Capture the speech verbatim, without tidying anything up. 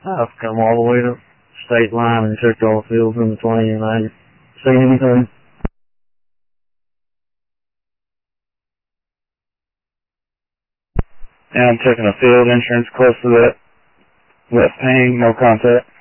I've come all the way to state line and checked all the fields in between, and I didn't see anything. And I'm checking the field insurance close to that, that paying, no contact.